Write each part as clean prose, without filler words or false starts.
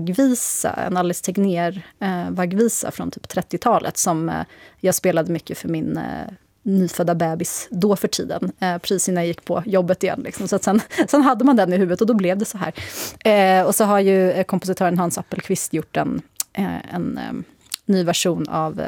vaggvisa, en Alice Tegnér vaggvisa från typ 30-talet som jag spelade mycket för min nyfödda bebis då för tiden, precis innan jag gick på jobbet igen. Liksom. Så att sen hade man den i huvudet och då blev det så här. Och så har ju kompositören Hans Appelqvist gjort en ny version av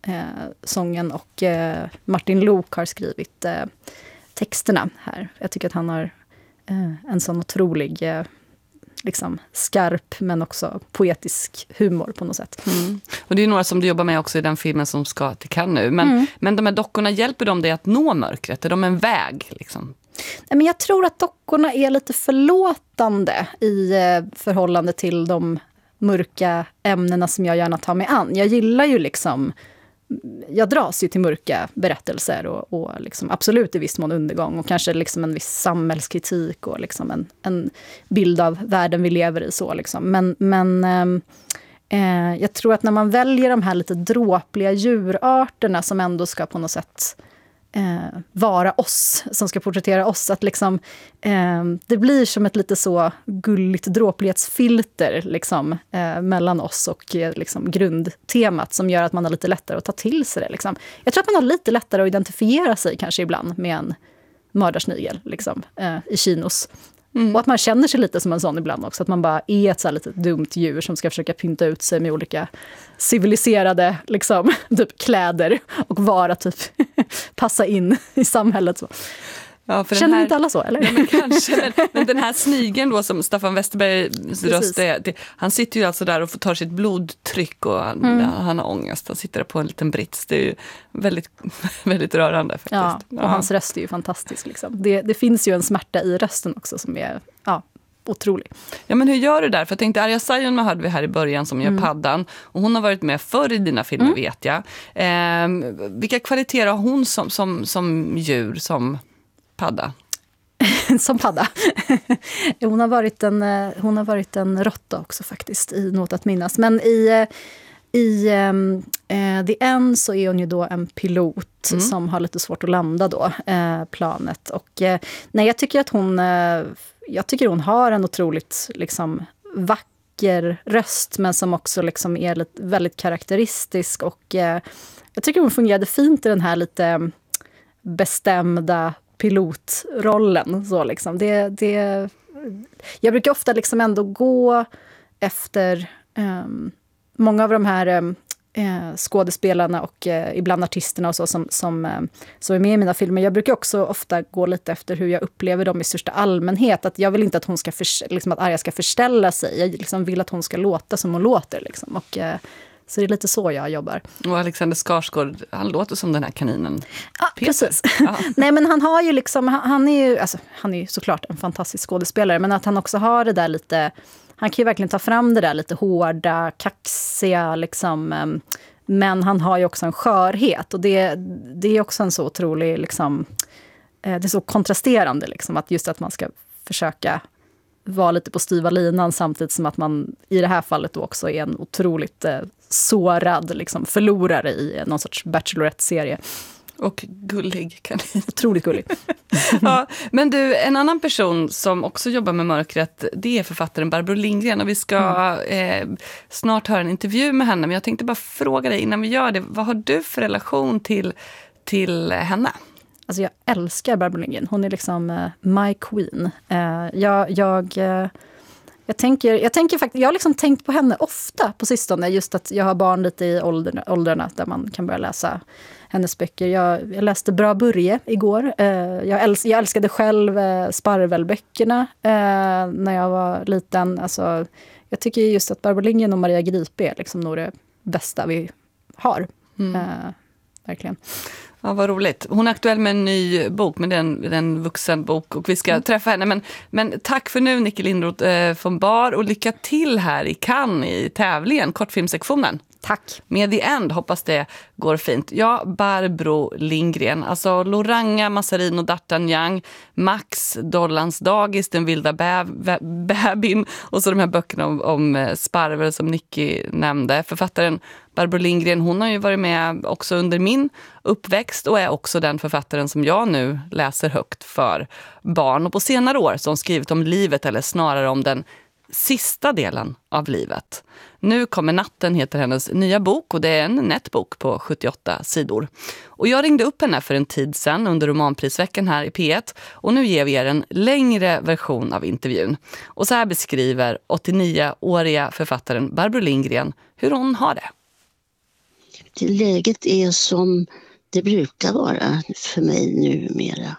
sången och Martin Lok har skrivit texterna här. Jag tycker att han har en sån otrolig liksom skarp men också poetisk humor på något sätt. Och det är några som du jobbar med också i den filmen som ska till Cannes nu. Men de här dockorna, hjälper de dig att nå mörkret? Är de en väg liksom? Nej, men jag tror att dockorna är lite förlåtande i förhållande till de mörka ämnena som jag gärna tar mig an. Jag gillar ju liksom, jag dras ju till mörka berättelser och liksom absolut i viss mån undergång och kanske liksom en viss samhällskritik och liksom en bild av världen vi lever i så liksom. Men jag tror att när man väljer de här lite dråpliga djurarterna som ändå ska på något sätt vara oss, som ska porträttera oss, att liksom det blir som ett lite så gulligt dråplighetsfilter liksom, mellan oss och liksom grundtemat som gör att man har lite lättare att ta till sig det liksom. Jag tror att man har lite lättare att identifiera sig kanske ibland med en mördarsnigel liksom, i kinos. Och att man känner sig lite som en sån ibland också. Att man bara är ett så här lite dumt djur som ska försöka pynta ut sig med olika civiliserade liksom, typ kläder. Och vara typ passa in i samhället. Så. Ja, för känner inte alla så, eller? Ja, men kanske. Men den här snigeln då som Staffan Westerbergs röst är, han sitter ju alltså där och får ta sitt blodtryck och han har ångest. Han sitter där på en liten brits. Det är ju väldigt, väldigt rörande faktiskt. Ja, och hans röst är ju fantastisk. Liksom. Det finns ju en smärta i rösten också som är otrolig. Ja, men hur gör du där? För jag tänkte, Arja Saijonmaa hade vi här i början som gör paddan. Och hon har varit med förr i dina filmer, vet jag. Vilka kvaliteter har hon som djur, som padda? Som padda. Hon har varit en råtta också faktiskt, i något att minnas. Men i The End så är hon ju då en pilot som har lite svårt att landa då, planet. Och nej, jag tycker hon har en otroligt liksom vacker röst, men som också liksom är väldigt karaktäristisk. Och jag tycker hon fungerade fint i den här lite bestämda pilotrollen. Så liksom. Jag brukar ofta liksom ändå gå efter många av de här skådespelarna och ibland artisterna och så som är med i mina filmer. Jag brukar också ofta gå lite efter hur jag upplever dem i största allmänhet. Att jag vill inte att hon ska att Arja ska förställa sig. Jag liksom vill att hon ska låta som hon låter. Liksom. Och, så det är lite så jag jobbar. Och Alexander Skarsgård, han låter som den här kaninen. Ja, precis. Ja. Nej, men han har ju liksom, han är ju såklart en fantastisk skådespelare, men att han också har det där lite, han kan ju verkligen ta fram det där lite hårda, kaxiga liksom, men han har ju också en skörhet och det är också en så otrolig liksom, det är så kontrasterande liksom, att man ska försöka vara lite på styva linan samtidigt som att man i det här fallet då också är en otroligt sårad liksom, förlorare i någon sorts Bachelorette-serie. Och gullig kanin. Otroligt gullig. Ja, men du, en annan person som också jobbar med mörkret, det är författaren Barbro Lindgren. Och vi ska snart höra en intervju med henne. Men jag tänkte bara fråga dig innan vi gör det. Vad har du för relation till henne? Alltså jag älskar Barbro Lindgren. Hon är liksom my queen. Jag tänker faktiskt, jag har liksom tänkt på henne ofta på sistone. Just att jag har barn lite i åldrarna där man kan börja läsa hennes böcker. Jag läste Bra Börje igår. Jag älskade själv Sparvelböckerna när jag var liten. Alltså, jag tycker just att Barbro Lindgren och Maria Gripe är liksom nog det bästa vi har. Verkligen. Ja, vad roligt. Hon är aktuell med en ny bok, men det är en vuxenbok och vi ska träffa henne. Men tack för nu, Nicke Lindroth von Bahr, och lycka till här i Cannes i tävlingen, kortfilmsektionen. Tack. Med The End, hoppas det går fint. Ja, Barbro Lindgren, alltså Loranga, Mazarin och D'Artagnan, Max, Dollans dagis, Den vilda bäbin och så de här böckerna om sparvel som Nicky nämnde. Författaren Barbro Lindgren, hon har ju varit med också under min uppväxt och är också den författaren som jag nu läser högt för barn. Och på senare år så har hon skrivit om livet, eller snarare om den sista delen av livet. Nu kommer natten heter hennes nya bok och det är en nätbok på 78 sidor. Och jag ringde upp henne för en tid sedan under romanprisveckan här i P1 och nu ger vi er en längre version av intervjun. Och så här beskriver 89-åriga författaren Barbro Lindgren hur hon har det. Läget är som det brukar vara för mig numera.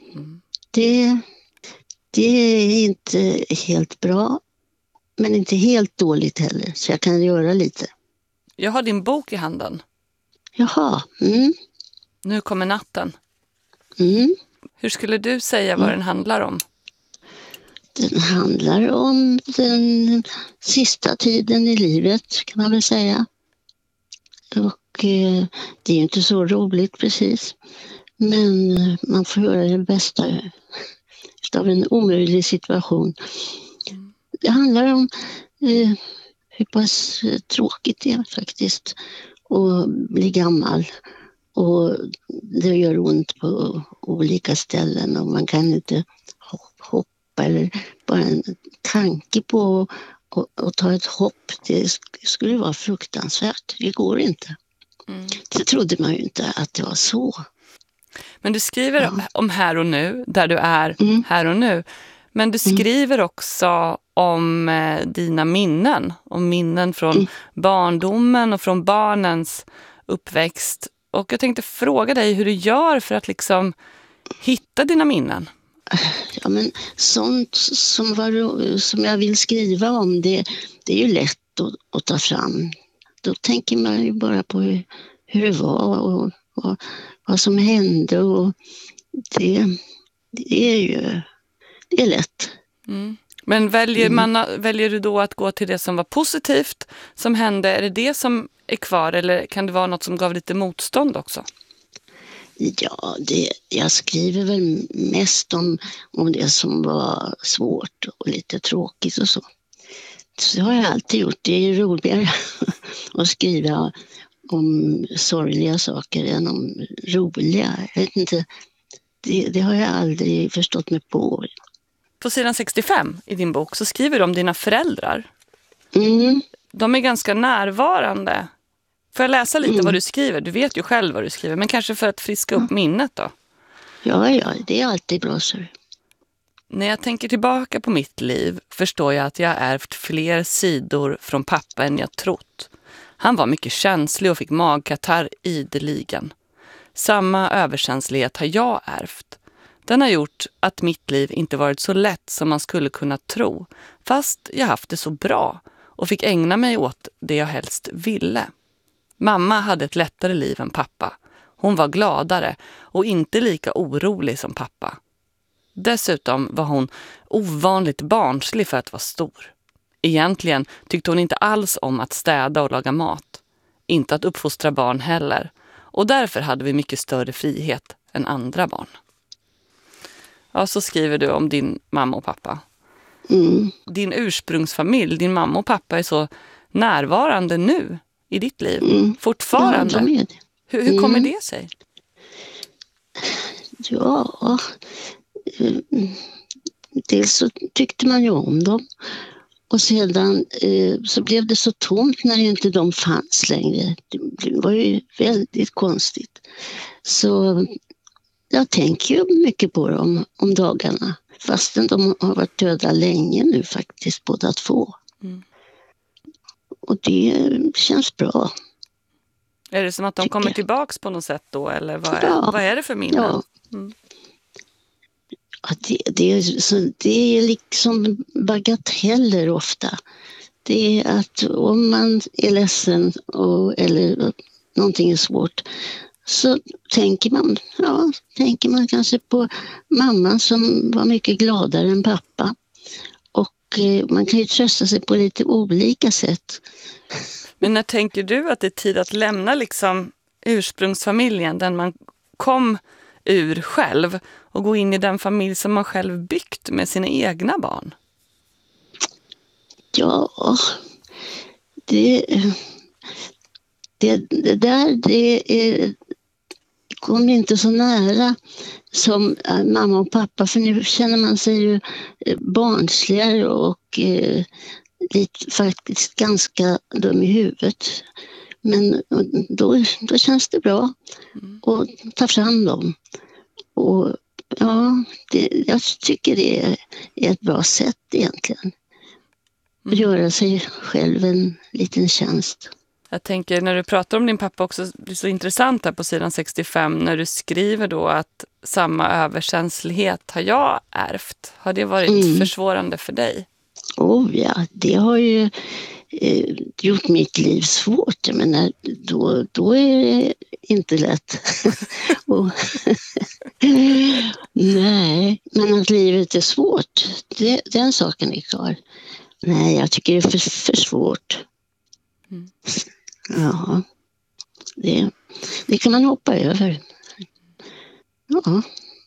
Det är inte helt bra, men inte helt dåligt heller, så jag kan göra lite. Jag har din bok i handen. Jaha. Nu kommer natten. Mm. Hur skulle du säga vad den handlar om? Den handlar om den sista tiden i livet, kan man väl säga. Och det är ju inte så roligt precis. Men man får göra det bästa av en omöjlig situation. Det handlar om hur pass tråkigt det är faktiskt att bli gammal. Och det gör ont på olika ställen och man kan inte hoppa eller bara en tanke på att ta ett hopp. Det skulle vara fruktansvärt. Det går inte. Det trodde man ju inte att det var så. Men du skriver om här och nu, där du är här och nu. Men du skriver också om dina minnen. Om minnen från barndomen och från barnens uppväxt. Och jag tänkte fråga dig hur du gör för att liksom hitta dina minnen. Ja, men sånt som jag vill skriva om, det är ju lätt att ta fram. Då tänker man ju bara på hur det var och vad som hände. Och det är lätt. Men väljer du då att gå till det som var positivt som hände? Är det som är kvar eller kan det vara något som gav lite motstånd också? Ja, jag skriver väl mest om det som var svårt och lite tråkigt och så. Så har jag alltid gjort. Det är ju roligare att skriva om sorgliga saker än om roliga. Jag vet inte, det har jag aldrig förstått mig på. På sidan 65 i din bok så skriver du om dina föräldrar. De är ganska närvarande. Får jag läsa lite vad du skriver? Du vet ju själv vad du skriver, men kanske för att friska upp minnet då. Ja, det är alltid bra så. När jag tänker tillbaka på mitt liv förstår jag att jag ärvt fler sidor från pappa än jag trott. Han var mycket känslig och fick magkatarr ideligen. Samma överkänslighet har jag ärvt. Den har gjort att mitt liv inte varit så lätt som man skulle kunna tro, fast jag haft det så bra och fick ägna mig åt det jag helst ville. Mamma hade ett lättare liv än pappa. Hon var gladare och inte lika orolig som pappa. Dessutom var hon ovanligt barnslig för att vara stor. Egentligen tyckte hon inte alls om att städa och laga mat. Inte att uppfostra barn heller. Och därför hade vi mycket större frihet än andra barn. Ja, så skriver du om din mamma och pappa. Din ursprungsfamilj, din mamma och pappa är så närvarande nu i ditt liv. Fortfarande. Ja, hur kommer det sig? Ja, dels så tyckte man ju om dem. Och sedan så blev det så tomt när inte de fanns längre. Det var ju väldigt konstigt. Så jag tänker ju mycket på dem om dagarna. Fastän de har varit döda länge nu faktiskt, båda två. Och det känns bra. Är det som att de kommer tillbaks på något sätt då? Eller vad är det för minnen? Ja. Ja, det är liksom bagateller ofta. Det är att om man är ledsen eller någonting är svårt så tänker man kanske på mamma som var mycket gladare än pappa. Och man kan ju trösta sig på lite olika sätt. Men när tänker du att det är tid att lämna liksom ursprungsfamiljen, den man kom ur själv, och gå in i den familj som man själv byggt med sina egna barn? Ja, det där kom inte så nära som mamma och pappa, för nu känner man sig ju barnsligare och lite, faktiskt ganska dum i huvudet. Men då känns det bra att ta fram dem. Och ja, jag tycker det är ett bra sätt egentligen. Att göra sig själv en liten tjänst. Jag tänker, när du pratar om din pappa också, det är så intressant här på sidan 65 när du skriver då att samma överkänslighet har jag ärvt. Har det varit försvårande för dig? Oh ja, det har ju gjort mitt liv svårt. Jag menar, då är det inte lätt. Nej, men att livet är svårt, den saken är klar. Nej, jag tycker det är för svårt. Ja, det kan man hoppa över. Ja.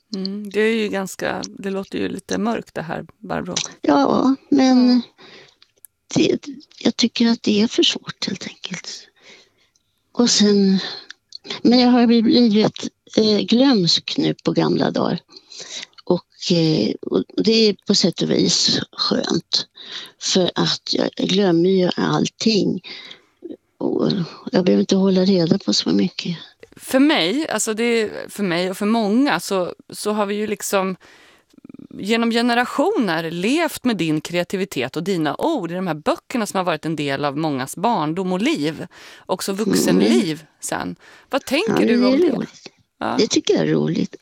Det låter ju lite mörkt det här, Barbro. Ja, men jag tycker att det är för svårt helt enkelt. Och sen, men jag har blivit glömsk nu på gamla dagar. Och det är på sätt och vis skönt. För att jag glömmer ju allting. Och jag behöver inte hålla reda på så mycket. För mig, alltså för mig och för många så har vi ju liksom genom generationer levt med din kreativitet och dina ord i de här böckerna som har varit en del av mångas barndom och liv. Också vuxenliv sen. Vad tänker du om det? Ja. Det tycker jag är roligt.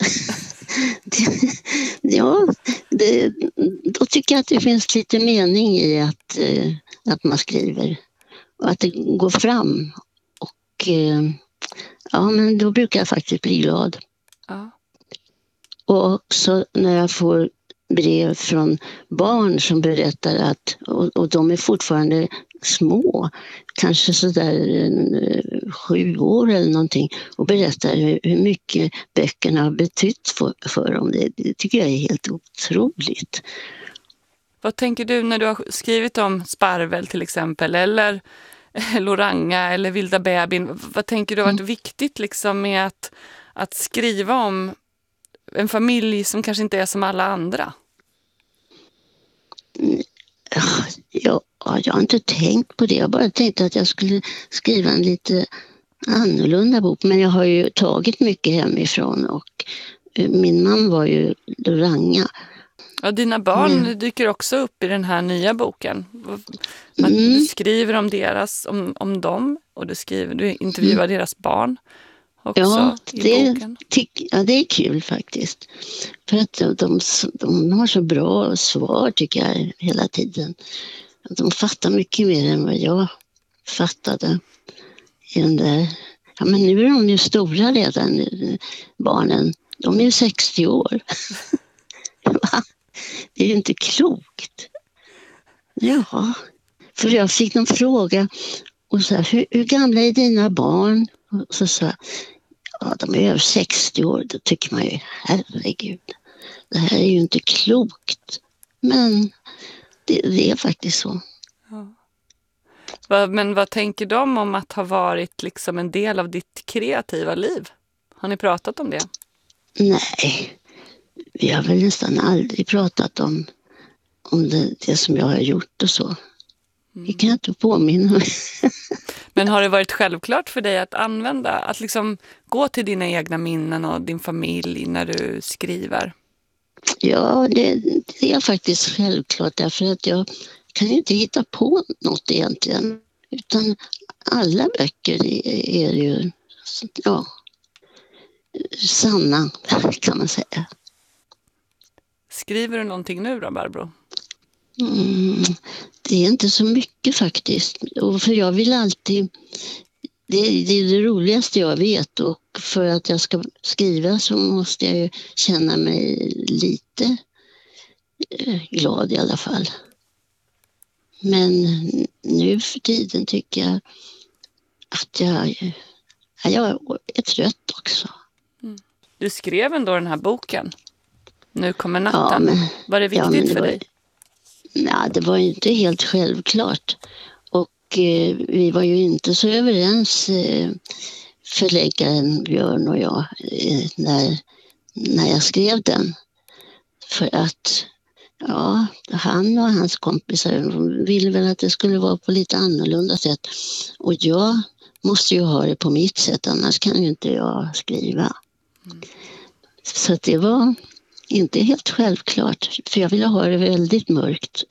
Då tycker jag att det finns lite mening i att man skriver. Och att det går fram. Och ja, men då brukar jag faktiskt bli glad. Ja. Och också när jag får brev från barn som berättar att, och de är fortfarande små, kanske sådär 7 år eller någonting, och berättar hur mycket böckerna har betytt för dem. Det tycker jag är helt otroligt. Vad tänker du när du har skrivit om Sparvel till exempel, eller Loranga eller Vilda bebin? Vad tänker du har varit viktigt liksom med att skriva om en familj som kanske inte är som alla andra? Jag har inte tänkt på det. Jag bara tänkte att jag skulle skriva en lite annorlunda bok. Men jag har ju tagit mycket hemifrån och min man var ju Loranga. Ja, dina barn dyker också upp i den här nya boken. Du skriver om deras, om dem, och du intervjuar deras barn också i boken. Det är kul faktiskt. För att de har så bra svar tycker jag hela tiden. De fattar mycket mer än vad jag fattade i den där. Ja, men nu är de ju stora redan, barnen. De är ju 60 år. Det är ju inte klokt. Ja, för jag fick någon fråga och så här, hur gamla är dina barn? Och så sa jag, ja, de är över 60 år. Då tycker man ju, herregud, det här är ju inte klokt. Men det är faktiskt så. Ja. Men vad tänker de om att ha varit liksom en del av ditt kreativa liv? Har ni pratat om det? Nej, vi har väl nästan aldrig pratat om det som jag har gjort och så. Det kan jag inte påminna mig. Men har det varit självklart för dig att liksom gå till dina egna minnen och din familj när du skriver? Ja, det är faktiskt självklart, därför att jag kan ju inte hitta på något egentligen. Utan alla böcker är ju sanna, kan man säga. Skriver du någonting nu då, Barbro? Det är inte så mycket faktiskt. Och för jag vill alltid... Det är det roligaste jag vet, och för att jag ska skriva så måste jag ju känna mig lite glad i alla fall. Men nu för tiden tycker jag att jag är trött också. Du skrev ändå den här boken. Nu kommer natten. Ja, var det viktigt för dig? Nej, det var ju inte helt självklart. Och vi var ju inte så överens förläggaren Björn och jag när jag skrev den. För att han och hans kompisar ville väl att det skulle vara på lite annorlunda sätt. Och jag måste ju ha det på mitt sätt, annars kan ju inte jag skriva. Så det var inte helt självklart, för jag ville ha det väldigt mörkt.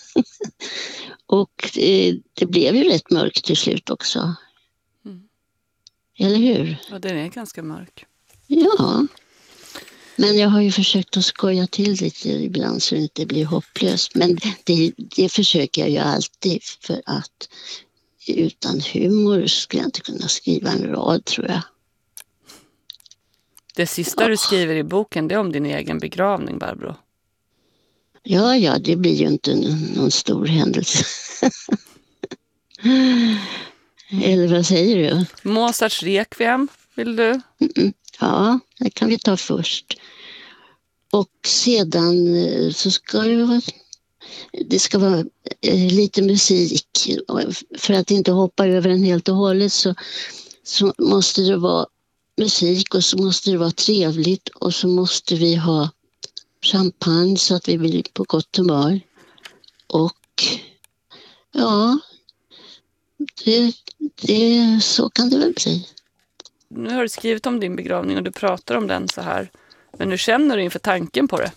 Och det blev ju rätt mörkt till slut också. Eller hur? Ja, den är ganska mörk. Ja. Men jag har ju försökt att skoja till lite ibland så det inte blir hopplöst. Men det försöker jag ju alltid, för att utan humor skulle jag inte kunna skriva en rad, tror jag. Det sista du skriver i boken, det är om din egen begravning, Barbro. Ja, det blir ju inte någon stor händelse. Eller vad säger du? Mozarts Requiem, vill du? Ja, det kan vi ta först. Och sedan så ska det ska vara lite musik. För att inte hoppa över den helt och hållet så måste det vara musik, och så måste det vara trevligt, och så måste vi ha champagne så att vi blir på gott humör. Och ja, det så kan det väl bli. Nu har du skrivit om din begravning och du pratar om den så här. Men hur känner du inför tanken på det?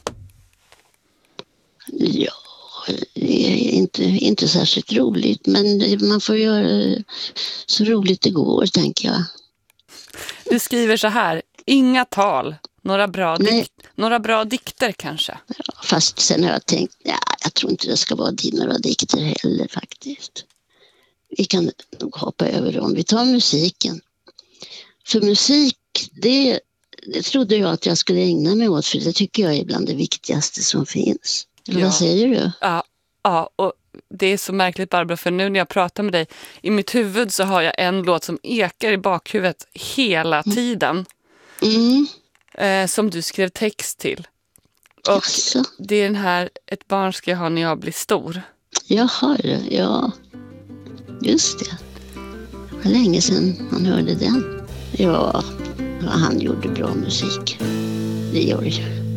Ja, det är inte särskilt roligt, men man får göra så roligt det går, tänker jag. Du skriver så här: inga tal, några bra dikter kanske. Ja, fast sen har jag tänkt, jag tror inte det ska vara några dikter heller faktiskt. Vi kan nog hoppa över dem. Vi tar musiken. För musik, det trodde jag att jag skulle ägna mig åt, för det tycker jag är bland det viktigaste som finns. Eller vad säger du? Ja, och det är så märkligt, Barbro, för nu när jag pratar med dig, i mitt huvud så har jag en låt som ekar i bakhuvudet hela tiden. Som du skrev text till. Och det är den här, ett barn ska jag ha när jag blir stor. Jaha, ja. Just det. Det var länge sedan man hörde den. Ja, han gjorde bra musik. Det gör det.